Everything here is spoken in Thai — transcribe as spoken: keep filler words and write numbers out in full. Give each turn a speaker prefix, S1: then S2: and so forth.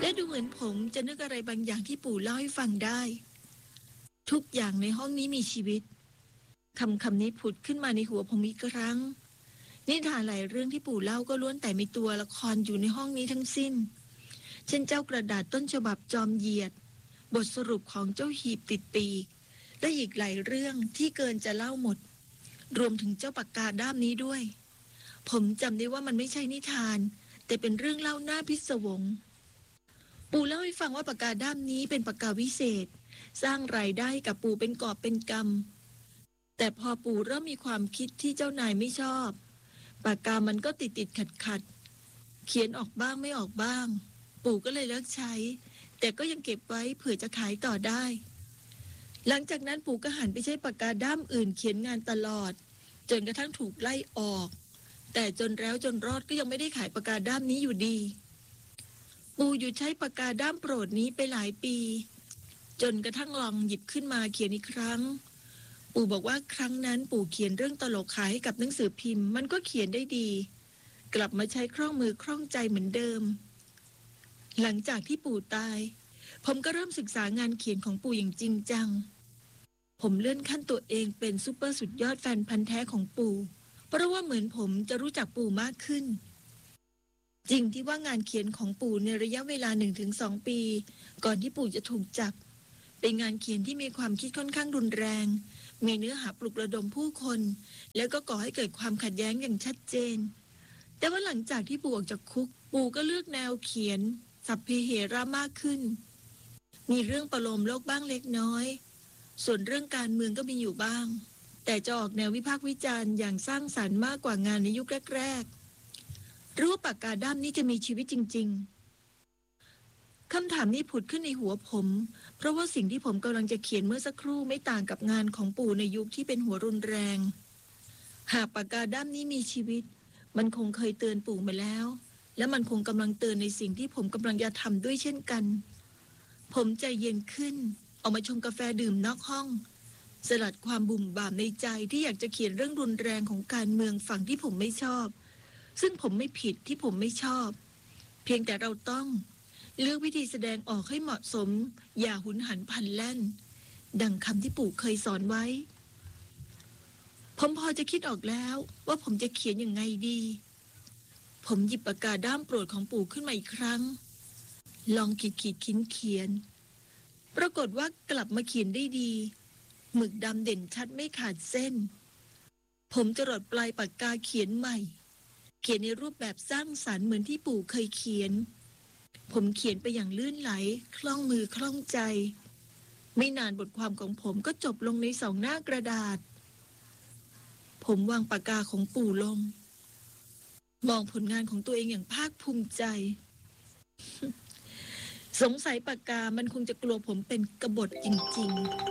S1: และดูเหมือนผมจะนึกอะไรบางอย่างที่ปู่เล่าให้ฟังได้ทุกอย่างในห้องนี้มีชีวิตคำคำนี้ผุดขึ้นมาในหัวผมอีกครั้งนิทานหลายเรื่องที่ปู่เล่าก็ล้วนแต่มีตัวละครอยู่ในห้องนี้ทั้งสิ้นเช่นเจ้ากระดาษต้นฉบับจอมเหยียดบทสรุปของเจ้าหีบติดปีกและอีกหลายเรื่องที่เกินจะเล่าหมดรวมถึงเจ้าปากกาด้ามนี้ด้วยผมจำได้ว่ามันไม่ใช่นิทานแต่เป็นเรื่องเล่าหน้าพิศวงปู่เล่าให้ฟังว่าปากกาด้ามนี้เป็นปากกาวิเศษสร้างรายได้กับปู่เป็นกอบเป็นกำแต่พอปู่เริ่มมีความคิดที่เจ้านายไม่ชอบปากกามันก็ติดติดขัดขัดเขียนออกบ้างไม่ออกบ้างปู่ก็เลยเลิกใช้แต่ก็ยังเก็บไว้เผื่อจะขายต่อได้หลังจากนั้นปู่ก็หันไปใช้ปากกาด้ามอื่นเขียนงานตลอดจนกระทั่งถูกไล่ออกแต่จนแล้วจนรอดก็ยังไม่ได้ขายปากกาด้ามนี้อยู่ดีปู่หยุดใช้ปากกาด้ามโปรดนี้ไปหลายปีจนกระทั่งลองหยิบขึ้นมาเขียนอีกครั้งปู่บอกว่าครั้งนั้นปู่เขียนเรื่องตลกขายให้กับหนังสือพิมพ์มันก็เขียนได้ดีกลับมาใช้คล่องมือคล่องใจเหมือนเดิมหลังจากที่ปู่ตายผมก็เริ่มศึกษางานเขียนของปู่อย่างจริงจังผมเลื่อนขั้นตัวเองเป็นซูเปอร์สุดยอดแฟนพันธุ์แท้ของปู่เพราะว่าเหมือนผมจะรู้จักปู่มากขึ้นจริงที่ว่างานเขียนของปู่ในระยะเวลา หนึ่งถึงสอง ปีก่อนที่ปู่จะถูกจับเป็นงานเขียนที่มีความคิดค่อนข้างรุนแรงมีเนื้อหาปลุกระดมผู้คนแล้วก็ก่อให้เกิดความขัดแย้งอย่างชัดเจนแต่ว่าหลังจากที่ปู่ออกจากคุกปู่ก็เลือกแนวเขียนสัพเพเหระมากขึ้นมีเรื่องประโลมโลกบ้างเล็กน้อยส่วนเรื่องการเมืองก็มีอยู่บ้างแต่จะออกแนววิพากษ์วิจารณ์อย่างสร้างสรรค์มากกว่างานในยุคแรกๆรู้ว่าปากกาด้ามนี้จะมีชีวิตจริงๆคำถามนี้ผุดขึ้นในหัวผมเพราะว่าสิ่งที่ผมกำลังจะเขียนเมื่อสักครู่ไม่ต่างกับงานของปู่ในยุคที่เป็นหัวรุนแรงหากปากกาด้ามนี้มีชีวิตมันคงเคยเตือนปู่มาแล้วและมันคงกำลังเตือนในสิ่งที่ผมกำลังจะทำด้วยเช่นกันผมใจเย็นขึ้นออกมาชงกาแฟดื่มนอกห้องสลัดความบุ่มบ่ามในใจที่อยากจะเขียนเรื่องรุนแรงของการเมืองฝั่งที่ผมไม่ชอบซึ่งผมไม่ผิดที่ผมไม่ชอบเพียงแต่เราต้องเลือกวิธีแสดงออกให้เหมาะสมอย่าหุนหันพลันแล่นดังคำที่ปู่เคยสอนไว้ผมพอจะคิดออกแล้วว่าผมจะเขียนยังไงดีผมหยิบปากกาด้ามโปรดของปู่ขึ้นมาอีกครั้งลองขีดขีดเขียนเขียนปรากฏว่ากลับมาเขียนได้ดีหมึกดำเด่นชัดไม่ขาดเส้นผมจรดปลายปากกาเขียนใหม่เขียนในรูปแบบสร้างสรรค์เหมือนที่ปู่เคยเขียนผมเขียนไปอย่างลื่นไหลคล่องมือคล่องใจไม่นานบทความของผมก็จบลงในสองหน้ากระดาษผมวางปากกาของปู่ลงมองผลงานของตัวเองอย่างภาคภูมิใจสงสัยปากกามันคงจะกลัวผมเป็นกบฏจริงๆ